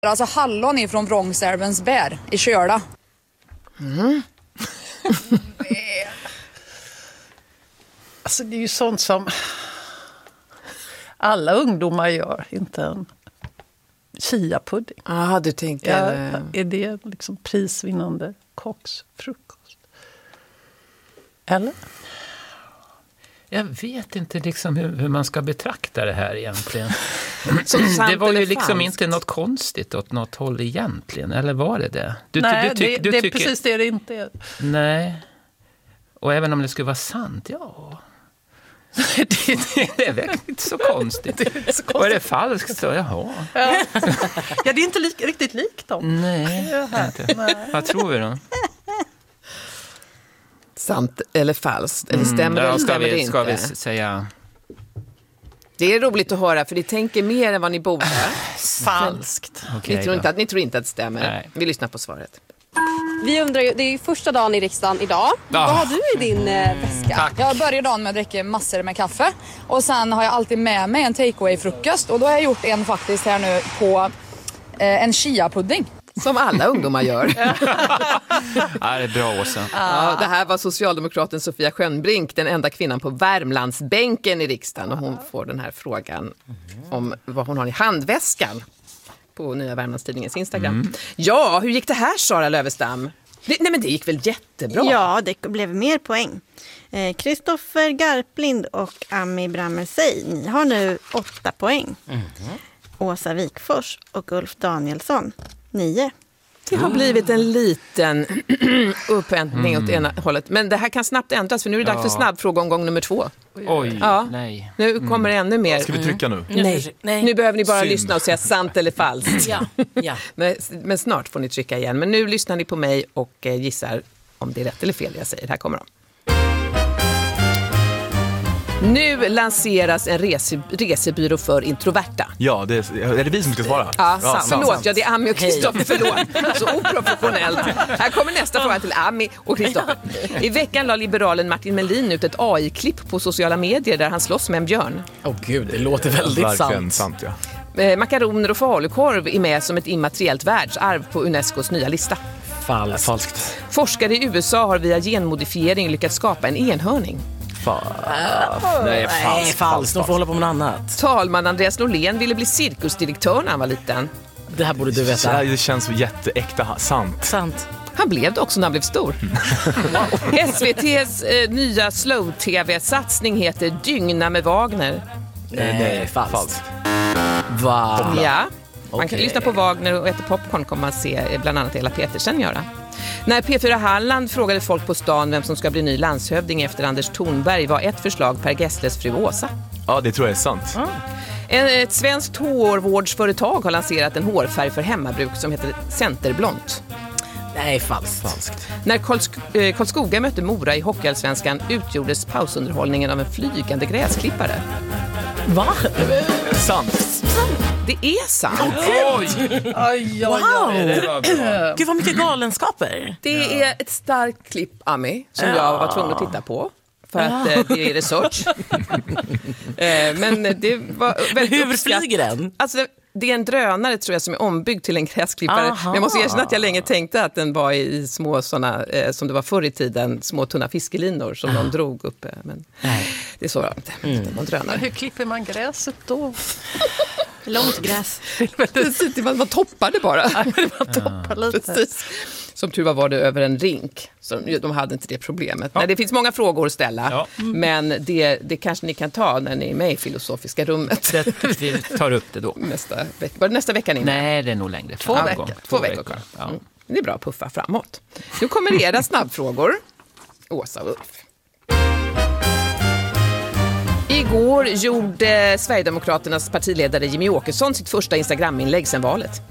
Alltså hallon ifrån Vrångsälvens bär i Köla. Alltså det är ju sånt som alla ungdomar gör, inte en chia-pudding. Ja, du tänker... Är det liksom prisvinnande kocksfrukost? Eller? Jag vet inte liksom hur man ska betrakta det här egentligen. Det var ju liksom inte något konstigt åt något håll egentligen, eller var det det? Nej, det är precis det inte är. Nej. Och även om det skulle vara sant, ja... det är väl inte så konstigt. Och är det falskt så, jaha. Ja, det är inte riktigt likt dem. Nej, inte. Vad tror vi då? Sant eller falskt? Eller stämmer eller stämmer det inte? Ska vi säga... Det är roligt att höra, för ni tänker mer än vad ni borde. Falskt. Okay, ni tror inte att det stämmer. Nej. Vi lyssnar på svaret. Vi undrar ju, det är ju första dagen i riksdagen idag. Vad har du i din väska? Tack. Jag börjar dagen med att dricka massor med kaffe. Och sen har jag alltid med mig en takeaway-frukost. Och då har jag gjort en faktiskt här nu på en chia-pudding. Som alla ungdomar gör. Ja, det är bra, Åsa. Ja, det här var socialdemokraten Sofia Schönbrink, den enda kvinnan på Värmlandsbänken i riksdagen. Och hon får den här frågan om vad hon har i handväskan på Nya Värmlandstidningens Instagram. Ja, hur gick det här, Sara Lövestam? Nej, men det gick väl jättebra? Ja, det blev mer poäng. Kristoffer Garplind och Ami Brammelsej, ni har nu 8 poäng. Åsa Wikfors och Ulf Danielsson, 9. Det har blivit en liten upphämtning åt ena hållet. Men det här kan snabbt ändras, för nu är det dags för snabbfrågeomgång nummer 2. Oj, ja. Nej. Nu kommer det ännu mer. Ska vi trycka nu? Nej. Nu behöver ni bara lyssna och säga sant eller falskt. Ja. Men snart får ni trycka igen. Men nu lyssnar ni på mig och gissar om det är rätt eller fel jag säger. Här kommer de. Nu lanseras en resebyrå för introverta. Ja, är det vi som ska svara? Ja, förlåt. Ja, det är Ami och Kristoffer. Förlåt. Så oprofessionellt. Här kommer nästa fråga till Ami och Kristoffer. I veckan la liberalen Martin Melin ut ett AI-klipp på sociala medier där han slåss med en björn. Gud, det låter väldigt verkligen sant. Ja. Makaroner och falukorv är med som ett immateriellt världsarv på Unescos nya lista. Falskt. Forskare i USA har via genmodifiering lyckats skapa en enhörning. Nej, falskt. De får hålla på med något annat. Talman Andreas Norlén ville bli cirkusdirektör när han var liten. Det här borde du veta. Det känns så jätteäkta. Sant. Han blev det också när han blev stor. SVT:s nya slow-tv-satsning heter Dygna med Wagner. Nej, falskt. Ja, man kan lyssna på Wagner och äta popcorn kommer man se bland annat Ella Petersen göra. När P4 Halland frågade folk på stan vem som ska bli ny landshövding efter Anders Thornberg var ett förslag Per Gessles fru Åsa. Ja, det tror jag är sant. Ett svenskt hårvårdsföretag har lanserat en hårfärg för hemmabruk som heter Centerblont. Nej, falskt. När Karlskoga mötte Mora i Hockeyallsvenskan utgjordes pausunderhållningen av en flygande gräsklippare. Va? Sant. Det är sant. Wow. Gud, vad mycket galenskaper. Det är ett starkt klipp, Ami, som jag var tvungen att titta på. För att det är research. Men det var väldigt hur flyger den? Alltså, det är en drönare tror jag som är ombyggd till en gräsklippare. Men jag måste erkänna att jag länge tänkte att den var i små sådana, som det var förr i tiden, små tunna fiskelinor som de drog upp. Men det är så inte. Det var en drönare. Hur klipper man gräset då? Långt gräs. Man toppade bara. Man toppar lite. Precis. Som tur var det över en rink. Så de hade inte det problemet. Nej, det finns många frågor att ställa. Men det kanske ni kan ta när ni är med i filosofiska rummet. Vi tar upp det då. Var det nästa vecka? Nej, det är nog längre. 2 veckor. 2 veckor kvar. Ja. Det är bra att puffa framåt. Nu kommer era snabbfrågor. Åsa och Ulf. Igår gjorde Sverigedemokraternas partiledare Jimmy Åkesson sitt första Instagram-inlägg sedan valet.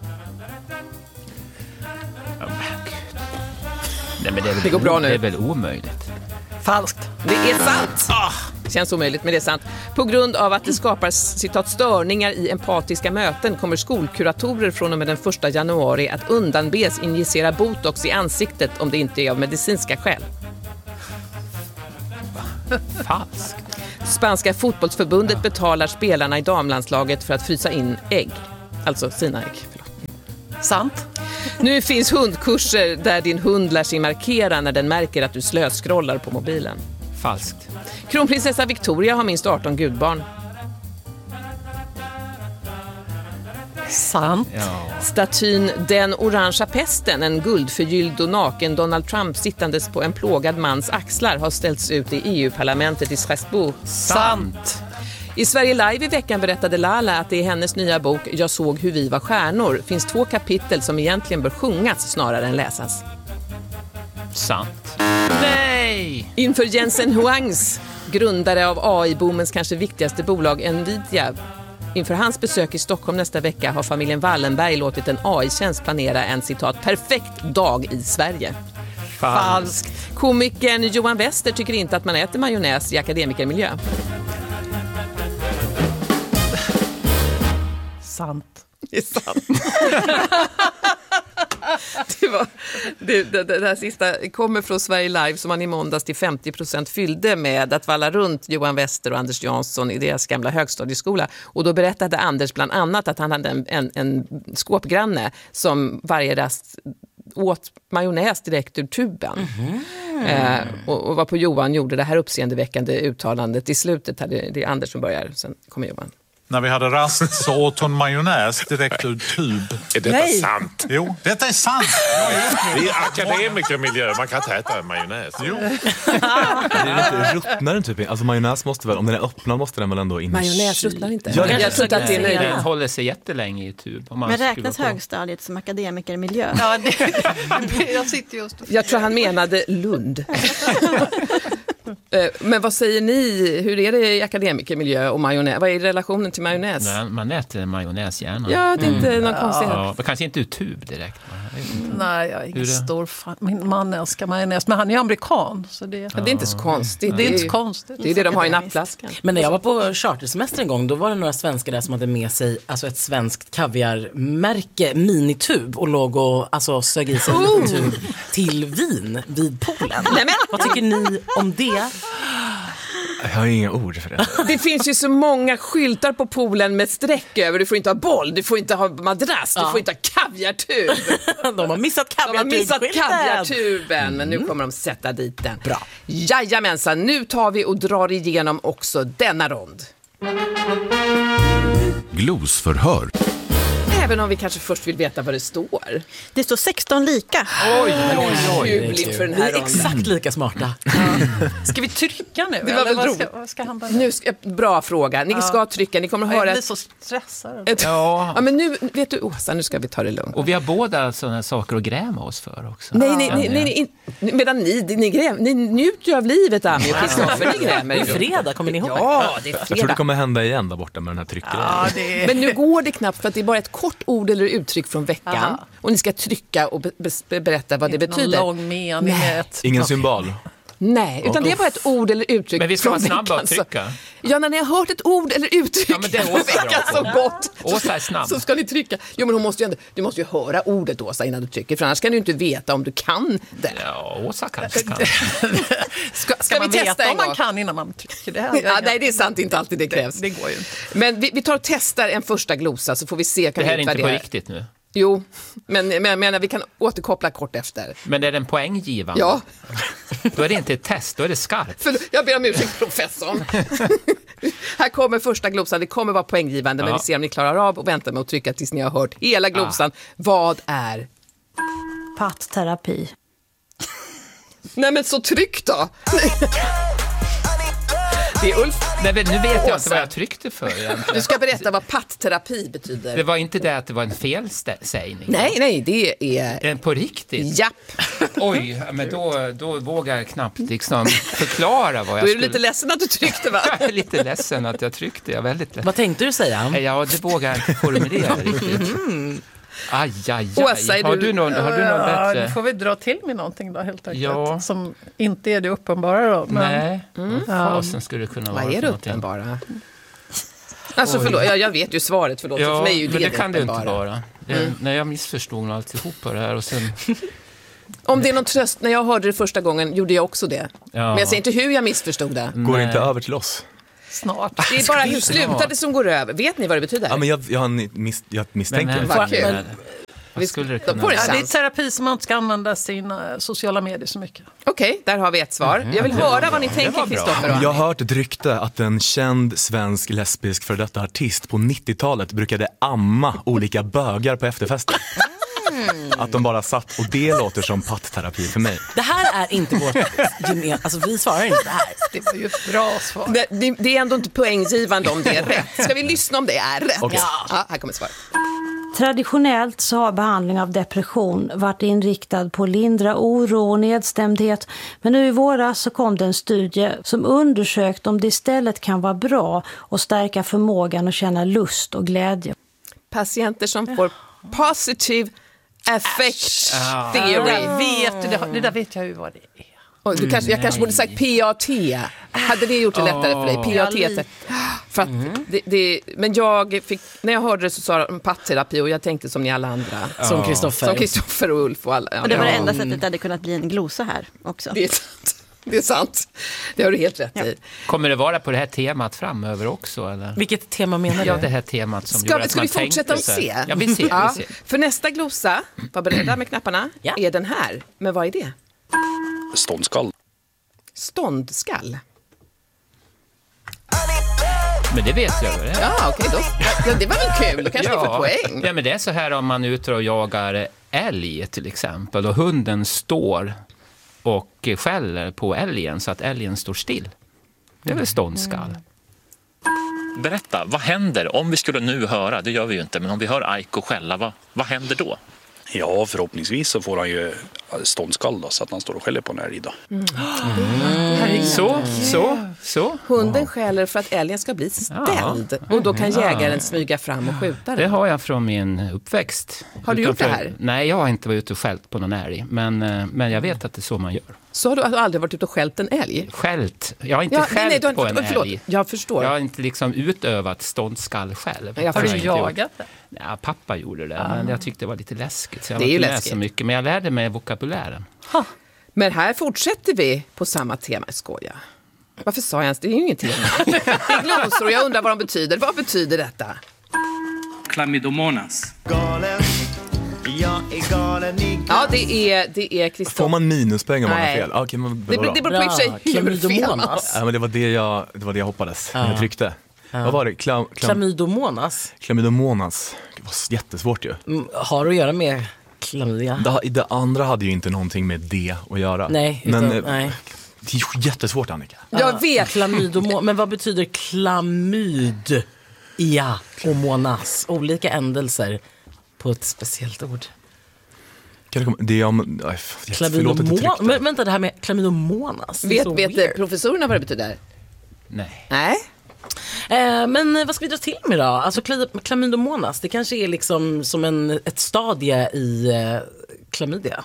Nej, men det går bra nu. Det är väl omöjligt. Falskt. Det är sant. Det känns omöjligt, men det är sant. På grund av att det skapar citat störningar i empatiska möten kommer skolkuratorer från och med den 1 januari att undanbes injicera botox i ansiktet om det inte är av medicinska skäl. Falskt. Spanska fotbollsförbundet betalar spelarna i damlandslaget för att frysa in ägg. Alltså sina ägg. Sant. Nu finns hundkurser där din hund lär sig markera när den märker att du slöskrollar på mobilen. Falskt. Kronprinsessa Victoria har minst 18 gudbarn. Sant. Ja. Statyn Den orangea pesten, en guldförgylld och naken Donald Trump sittandes på en plågad mans axlar, har ställts ut i EU-parlamentet i Strasbourg. Sant. I Sverige Live i veckan berättade Lala att det i hennes nya bok Jag såg hur vi var stjärnor finns 2 kapitel som egentligen bör sjungas snarare än läsas. Sant. Nej! Inför Jensen Huangs, grundare av AI-boomens kanske viktigaste bolag Nvidia, inför hans besök i Stockholm nästa vecka har familjen Wallenberg låtit en AI-tjänst planera en citat perfekt dag i Sverige. Falskt. Komikern Johan Wester tycker inte att man äter majonnäs i akademikermiljö. Sant. Det är sant. Det här sista kommer från Sverige Live som man i måndags till 50% fyllde med att valla runt Johan Wester och Anders Jansson i deras gamla högstadieskola. Och då berättade Anders bland annat att han hade en skåpgranne som varje rast åt majonnäs direkt ur tuben. Och var på Johan gjorde det här uppseendeväckande uttalandet i slutet. Det är Anders som börjar, sen kommer Johan. När vi hade rast så åt hon majonnäs direkt ur tub. Är detta sant? Jo, detta är sant. Det är akademikermiljö, man kan inte äta majonnäs. Jo. Det är inte ruttnar den typ. Alltså majonnäs måste väl, om den är öppnad måste den väl ändå in. Majonnäs ruttnar inte. Ja, jag tror att det är nöjd. Den håller sig jättelänge i tub. Men räknas högstadiet som akademikermiljö? Ja, jag sitter just och... Jag tror han menade Lund. Men vad säger ni? Hur är det i akademikermiljö och majonnäs? Vad är relationen till majonnäs? Nej, man äter majonnäs gärna. Ja, det är inte någon konstighet. Ja, men kanske inte ur tub direkt. Nej, jag är ingen stor fan. Min man älskar majonnäs, men han är amerikan. Så det är inte så konstigt. Det är inte så konstigt. Det är det de har i nappflaskan. Men när jag var på chartersemester en gång, då var det några svenskar där som hade med sig alltså ett svenskt kaviarmärke, minitub, och låg och alltså, sög i sig en tub till Wien vid poolen. Vad tycker ni om det? Jag har inga ord för det. Det finns ju så många skyltar på poolen med streck över. Du får inte ha boll, du får inte ha madrass, du får inte ha kaviartub. De har missat kaviartuben, men nu kommer de sätta dit den. Bra. Jajamensan, nu tar vi och drar igenom också denna rond. Glosförhör. Även om vi kanske först vill veta vad det står. Det står 16 lika. Oj. Kul inför den här ronden. Exakt lika smarta. Ska vi trycka nu? Det var väl vad ska han bra fråga. Ni ska trycka. Ni kommer att höra... Jag blir så stressad. Ja, men nu, vet du, Åsa, nu ska vi ta det lugnt. Och vi har båda sådana saker att gräma oss för också. Nej. Medan ni njuter av livet, Ami och Kristoffer, ni grämer. Det är fredag, kommer ni ihåg? Ja, det är fredag. Jag tror det kommer hända igen där borta med den här tryckgrejen. Men nu går det knappt för att det är bara ett kort ord eller uttryck från veckan. Och ni ska trycka och berätta vad det betyder. Lång mening. Ingen symbol. Nej, utan det är bara ett ord eller uttryck. Men vi ska vara från snabba veckan. att trycka. Ja, när ni har hört ett ord eller uttryck från veckan så gott, Åsa är snabb. så ska ni trycka. Jo, men du måste ju höra ordet, Åsa, innan du trycker. För annars kan du inte veta om du kan det. Ja, Åsa kanske kan. Ska vi testa en om gång? man kan innan man trycker det här? Nej, det är sant, inte alltid det krävs. Det går ju inte. Men vi tar och testar en första glosa så får vi se. Det här är inte på riktigt nu. Jo, men vi kan återkoppla kort efter. Men är den poänggivande? Ja. Då är det inte ett test, då är det skarpt. Jag ber om ursäkt, professorn. Här kommer första glosan, det kommer vara poänggivande, men vi ser om ni klarar av och vänta med att trycka tills ni har hört hela glosan. Vad är? Pattterapi. Nej, men så tryck då! Det är Ulf. Nej, nu vet jag Åsa. inte vad jag tryckte för egentligen. Du ska berätta vad pattterapi betyder. Det var inte det att det var en felsägning. Nej, det är... På riktigt? Japp. Oj, men då vågar jag knappt liksom förklara vad jag skulle... Du är lite ledsen att du tryckte, va? Jag är lite ledsen att jag tryckte, jag är väldigt ledsen. Vad tänkte du säga? Ja, det vågar jag inte formulera riktigt. Aj. Åsa, har du någon bättre? Nu får vi dra till med någonting då, helt enkelt. Ja. Som inte är det uppenbara då. Men... Nej, fasen skulle det kunna vara. Vad är det uppenbara? Alltså förlåt, jag vet ju svaret, förlåt. Ja, för mig är ju men det kan det uppenbara. inte vara. När jag missförstod nog alltihopa det här och sen... Om det är någon tröst, när jag hörde det första gången gjorde jag också det. Ja. Men jag säger inte hur jag missförstod det. Går inte över till oss? Snart. Det är bara hur slutade som går över. Vet ni vad det betyder? Ja, men jag misstänker. Vad skulle det kunna vara? Det är terapi som man inte ska använda sina sociala medier så mycket. Okej, där har vi ett svar. Jag vill höra vad ni tänker, Kristoffer. Jag har hört ett rykte att en känd svensk lesbisk för detta artist på 90-talet brukade amma olika bögar på efterfester. Att de bara satt, och det låter som pattterapi för mig. Det här är inte vårt alltså vi svarar inte det här. Det var ju bra svar. Det är ändå inte poänggivande om det är rätt. Ska vi lyssna om det är rätt? Okay. Ja, här kommer svaret. Traditionellt så har behandling av depression varit inriktad på att lindra oro och nedstämdhet. Men nu i våras så kom det en studie som undersökt om det istället kan vara bra att stärka förmågan att känna lust och glädje. Patienter som får positive affect theory. Det där vet jag ju vad det är. Jag kanske borde sagt PAT. Hade det gjort det lättare för dig? PAT. För att men när jag hörde det så sa de pattterapi och jag tänkte som ni alla andra. Som Kristoffer och Ulf och alla. Och det var det enda sättet det hade kunnat bli en glosa här också. Det är sant. Det är sant. Det har du helt rätt i. Kommer det vara på det här temat framöver också? Eller? Vilket tema menar du? Ja, det här temat som ska vi fortsätta att se? Ja, vi ser. För nästa glosa, var beredda med knapparna, är den här. Men vad är det? Ståndskall. Ståndskall? Men det vet jag. Ja, okej då. Ja, det var väl kul, då kanske vi får poäng. Ja, men det är så här om man är ute och jagar älg till exempel och hunden står och skäller på älgen så att älgen står still. Det är väl ståndskall. Berätta, vad händer om vi skulle nu höra, det gör vi ju inte, men om vi hör Aiko skälla, vad händer då? Ja, förhoppningsvis så får han ju ståndskall då, så att han står och skäller på en älg då. Så. Hunden skäller för att älgen ska bli ställd. Och då kan jägaren smyga fram och skjuta den. Det har jag från min uppväxt. Har du gjort det här? Nej, jag har inte varit ute och skällt på någon älg. Men jag vet att det är så man gör. Så har du aldrig varit ute och skällt en älg? Skällt? Jag har inte skällt på en älg. Jag förstår. Jag har inte liksom utövat ståndskall själv. Har du jagat det? Ja, pappa gjorde det, men jag tyckte det var lite läskigt. Så jag det är ju inte läskigt. Så mycket, men jag lärde mig vokabulären. Men här fortsätter vi på samma tema, skoja. Varför sa jag ens? Det är ju inget tema. Det är glosor och jag undrar vad de betyder. Vad betyder detta? Chlamydomonas. Ja, det är Kristoffer. Får man minuspoäng om man har fel? Okay, det beror på i och för sig hur fel. Ja, men det var det jag hoppades. Jag tryckte. Vad var det? Chlamydomonas. Chlamydomonas. Det var jättesvårt ju. Har att göra med klamydia? Det andra hade ju inte någonting med det att göra. Nej, nej. Det är jättesvårt, Annika. Jag vet. Men vad betyder klamyd? Ja, och monas. Olika ändelser på ett speciellt ord. Det är om... Men vänta, det här med klamydomonas. Vet professorerna vad det betyder? Nej. Men vad ska vi dra till med då? Alltså klamydomonas, det kanske är liksom som ett stadie i klamydia.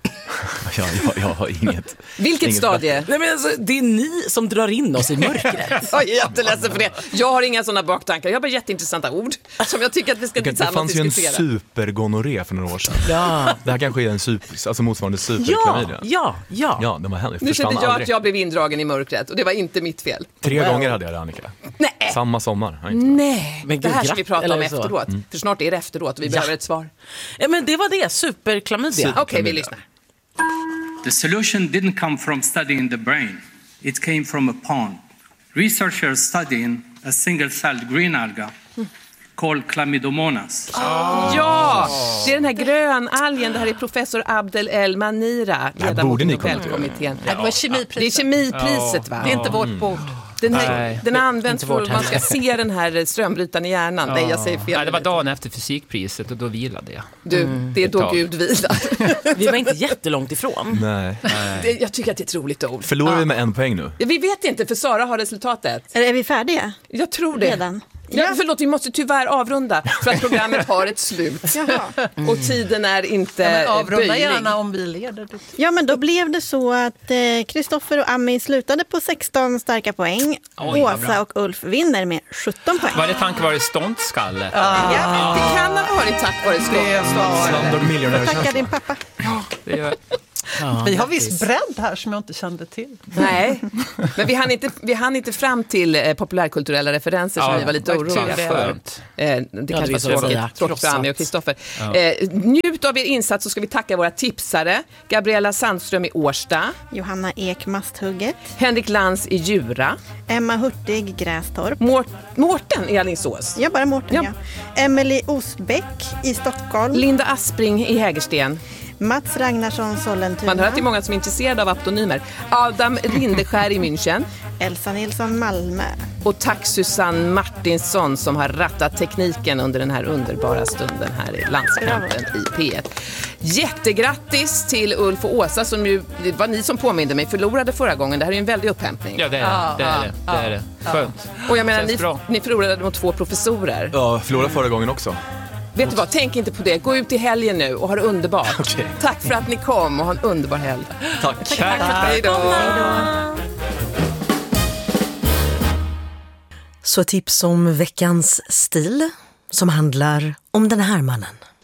Jag har inget. Vilket stadie? Nej, men alltså, det är ni som drar in oss i mörkret. Jag är jätteledsen för det. Jag har inga sådana baktankar. Jag har bara jätteintressanta ord som jag tycker att vi ska tillsammans diskutera. Det fanns ju en supergonorré för några år sedan. Ja. Det här kanske är en motsvarande superklamydia. Ja, det var hemligt. Nu kände jag att jag blev indragen i mörkret och det var inte mitt fel. 3 gånger hade jag det, Annika. Nej. Samma sommar. Nej. Men det här ska vi prata om efteråt. För snart är det efteråt och vi behöver ett svar. Men det var det, superklamydia. Okej, vi lyssnar. The solution didn't come from studying the brain. It came from a pond. Researchers studying a single-celled green alga called Chlamydomonas. Ja, det är den här grönalgen. Det här är professor Abdel El Manira, ledamot i Nobelkommittén. Det var kemipriset. Det är kemipriset, va? Det är inte vårt bord. Den används för att man ska se den här strömbrytaren i hjärnan. Nej, jag säger fel. Ja, det var dagen efter fysikpriset och då vilade jag. Det är då Gud vilar. Vi var inte jättelångt ifrån. Nej. Jag tycker att det är ett roligt ord. Förlorar vi med 1 poäng nu? Vi vet inte, för Sara har resultatet. Är vi färdiga? Jag tror det. Redan? Ja, förlåt, vi måste tyvär avrunda för att programmet har ett slut. Och tiden är inte avrunda böjlig. gärna om vi leder dit. Ja, men då blev det så att Kristoffer och Ami slutade på 16 starka poäng. Åsa och Ulf vinner med 17 poäng. Var det tack vare ståndskallet? Ja, det kan ha varit tack vare ståndskallet. Slumdog Millionaire. Tacka din pappa. Det gör... Vi har viss bredd här som jag inte kände till. Nej, men vi hann inte fram till populärkulturella referenser som vi var lite oroliga för. Det kanske var tråkigt för Annie och Kristoffer. Njut av er insats, så ska vi tacka våra tipsare. Gabriella Sandström i Årsta. Johanna Ek Masthugget. Henrik Lantz i Djura. Emma Hurtig Grästorp. Mårten i Alingsås. Ja, bara Mårten, ja. Emily Osbeck i Stockholm. Linda Aspring i Hägersten. Mats Ragnarsson Sollentuna. Man hör att det är många som är intresserade av aptonymer. Adam Rindeskär i München. Elsa Nilsson Malmö. Och tack Susanne Martinsson som har rattat tekniken under den här underbara stunden här i Landskampen i P1. Jättegrattis till Ulf och Åsa som ju, det var ni som påminde mig, förlorade förra gången. Det här är ju en väldig upphämtning. Ja, det är det. Skönt. Och jag menar, ni förlorade mot 2 professorer. Ja, förlorade förra gången också. Vet du vad, tänk inte på det. Gå ut i helgen nu och ha det underbart. Okay. Tack för att ni kom och ha en underbar helg. Tack. Hej då. Så tips om veckans stil som handlar om den här mannen.